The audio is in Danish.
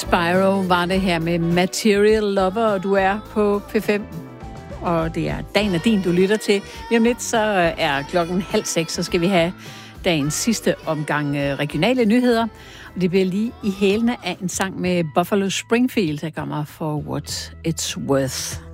Spyro var det her med Material Lover, og du er på P5. Og det er Dagen er din, du lytter til. Lige om lidt, så er klokken 5:30, så skal vi have dagens sidste omgang regionale nyheder. Og det bliver lige i hælene af en sang med Buffalo Springfield, der kommer For What It's Worth.